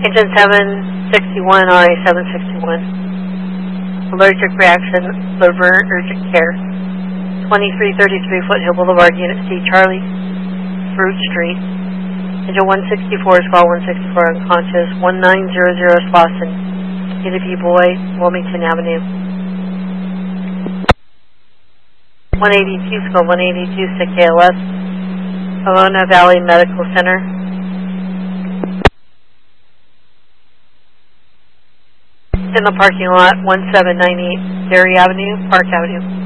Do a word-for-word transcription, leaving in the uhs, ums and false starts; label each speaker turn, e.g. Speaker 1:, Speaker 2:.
Speaker 1: Engine seven sixty-one, R A seven sixty-one. Allergic reaction, low burn, urgent care. twenty-three thirty-three Foothill Boulevard, Unit C, Charlie, Fruit Street. Engine one sixty-four, Squall one sixty-four, unconscious. one nine zero zero, Slauson. P to P Boy, Wilmington Avenue. one eighty-two, Squall one eighty-two, Sick A L S. Helena Valley Medical Center. In the parking lot, one seven nine eight, Dairy Avenue, Park Avenue.